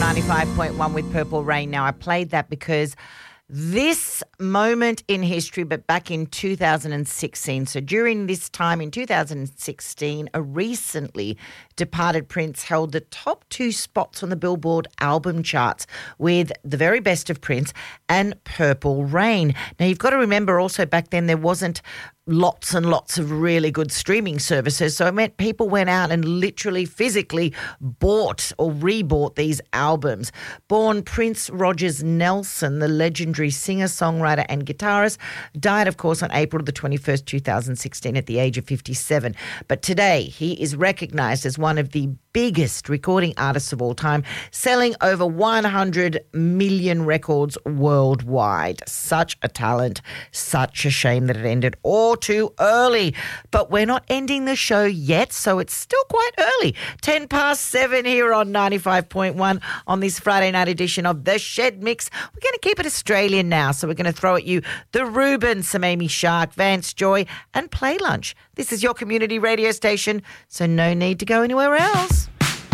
95.1 with Purple Rain. Now, I played that because this moment in history, but back in 2016. So during this time in 2016, a recently departed Prince held the top 2 spots on the Billboard album charts with The Very Best of Prince and Purple Rain. Now, you've got to remember also back then there wasn't lots and lots of really good streaming services. So it meant people went out and literally physically bought or rebought these albums. Born Prince Rogers Nelson, the legendary singer, songwriter and guitarist, died, of course, on April the 21st, 2016 at the age of 57. But today he is recognised as one of the biggest recording artists of all time, selling over 100 million records worldwide. Such a talent, such a shame that it ended all too early. But we're not ending the show yet, so it's still quite early. 10 past 7 here on 95.1 on this Friday night edition of The Shed Mix. We're going to keep it Australian now, so we're going to throw at you the Reuben, some Amy Shark, Vance Joy and Play Lunch. This is your community radio station, so no need to go anywhere else.